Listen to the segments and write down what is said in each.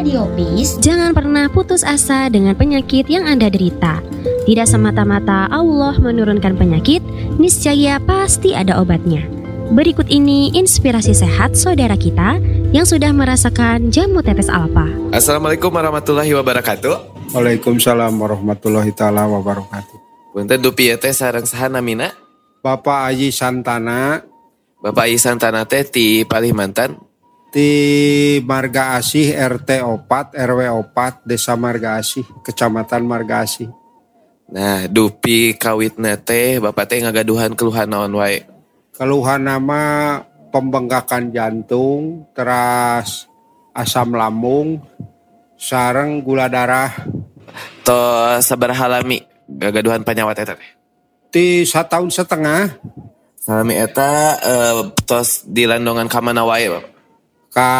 Radio Peace, jangan pernah putus asa dengan penyakit yang Anda derita. Tidak semata-mata Allah menurunkan penyakit, niscaya pasti ada obatnya. Berikut ini inspirasi sehat saudara kita yang sudah merasakan jamu tetes alfa. Assalamualaikum warahmatullahi wabarakatuh. Waalaikumsalam warahmatullahi ta'ala wabarakatuh. Punten dupi teh sareng saha namina? Bapak Aji Santana. Bapak Aji Santana teh ti Palimantan. Di Marga Asih RT 4 RW 4 Desa Marga Asih Kecamatan Marga Asih. Nah dupi kawitna teh Bapak teh ngagaduhan keluhan naon wae? Keluhan nama pembengkakan jantung, teras asam lambung, sareng gula darah. To sabaraha lami gagaduhan panyawat eta teh? Ti 1 tahun setengah. Salami eta tos di landongan ka mana wae Bapak? Ka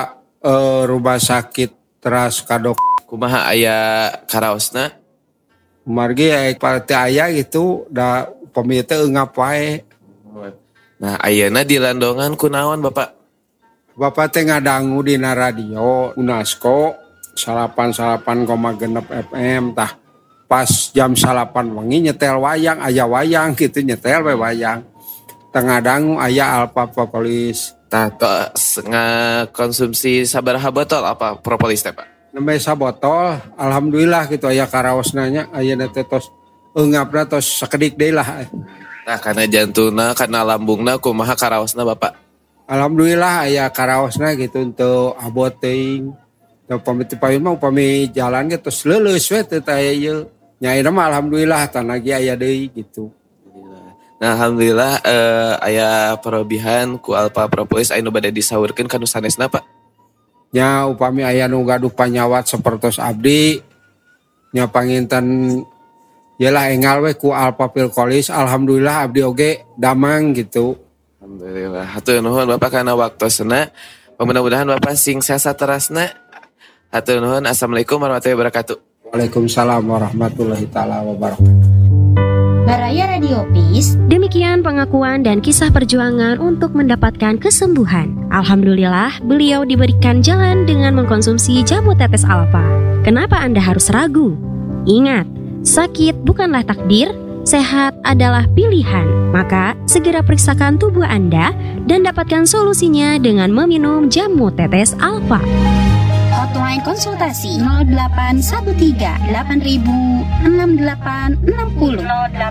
rumah sakit teras kadok. Kumaha aya karaosna? Margi parti aya gitu da pemita eungap wae. Nah ayeuna di landongan kunaon Bapak? Bapak teh ngadangu dina radio UNESCO 88,6 FM tah. Pas jam 8 wengi nyetel wayang, aya wayang gitu nyetel we wayang. Tengah dangu aya alfa propolis. Tah tos ngakonsumsi sabaraha botol apa propolis teh Pak? Nembe sabotol, alhamdulillah gitu aya karaosna nya, ayeuna teh tos eungapna tos sakedik deui lah. Nah kana jantungna, kana lambungna kumaha karaosna Bapak? Alhamdulillah aya karaosna gitu untuk abot teuing. Teu pamit payun mah upami jalan ge tos leuleus we teh aya ieu. Nya ayeuna mah alhamdulillah tanagi aya deui gitu. Nah alhamdulillah aya parobihan ku alfa propolis anu bade disaurkeun ka nu sanesna Pak. Nya upami aya nu gaduh panyawat sapertos abdi nya panginten yalah engal we ku alfa pilkolis alhamdulillah abdi oge damang gitu. Alhamdulillah hatur nuhun Bapak kana waktosna. Mudah-mudahan Bapak sing sehat terasna. Hatur nuhun. Assalamualaikum warahmatullahi wabarakatuh. Waalaikumsalam warahmatullahi taala wabarakatuh. Baraya Radio Peace. Demikian pengakuan dan kisah perjuangan untuk mendapatkan kesembuhan. Alhamdulillah, beliau diberikan jalan dengan mengkonsumsi jamu tetes alfa. Kenapa Anda harus ragu? Ingat, sakit bukanlah takdir, sehat adalah pilihan. Maka, segera periksakan tubuh Anda dan dapatkan solusinya dengan meminum jamu tetes alfa. Hotline konsultasi 0813 8000 6860 0813 8000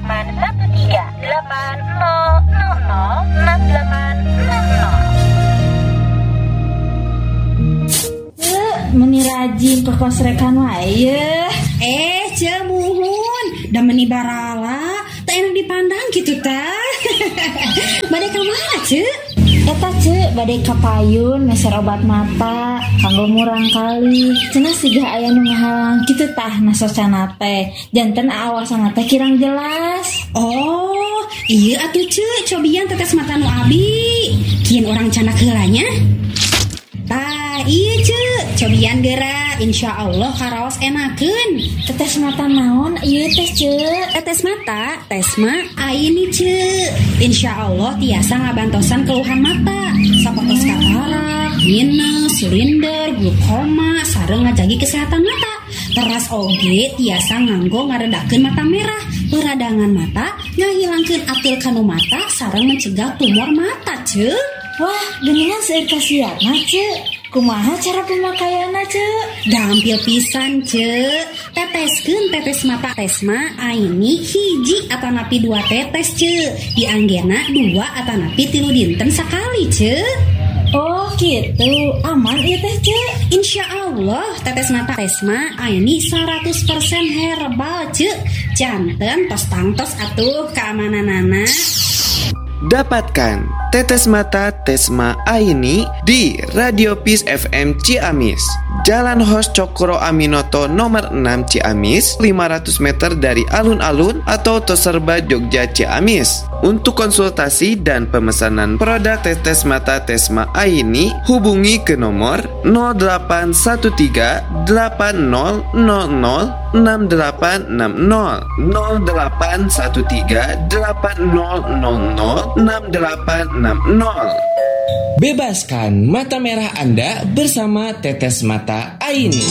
6860. Meni rajin ke kos rekan wae. Cemuhun da meni barala tak enak dipandang gitu tah. Bade ka mana ce? Eta ce bade ka payun meser obat mata kanggo murang kali. Cenah siga aya nu ngahalang kitu tah nasosana teh. Janten awasana teh kirang jelas. Oh, iya atuh ce, cobian tetes mata nu abi. Kieun urang canak heulanya. Tah, iya ce, cobian geura insyaallah karaos enakeun. Tetes mata naon ieu teh ce? Tetes mata, tes mah ini ce. Insyaallah tiasa ngabantosan keluhan mata. Sapertos katarak, minus, silinder, glaukoma, sareng ngajagi kesehatan mata. Teras oge tiasa nganggo ngaredakeun mata merah, peradangan mata, ngahilangkeun atil kanu mata, sareng mencegah tumor mata ce. Wah, geningan seueur kasiatna ce. Kumaha cara pemakaianna ce? Gampil pisan ce. Teteskeun tetes mata tesma aini hiji atanapi 2 tetes ce. Di anggena 2 atanapi 3 dinten sakali ce. Oh gitu, aman ieu teh ce. Insyaallah tetes mata tesma aini 100% herbal ce. Janten tos tangtos atuh keamananana. Dapatkan tetes mata Tesma Aini di Radio Peace FM Ciamis, Jalan Hos Cokro Aminoto nomor 6 Ciamis, 500 meter dari alun-alun atau Toserba Jogja Ciamis. Untuk konsultasi dan pemesanan produk tetes mata Tesma Aini, hubungi ke nomor 0813 8000 6860 0813 8000 6860. Bebaskan mata merah Anda bersama Tetes Mata Aini.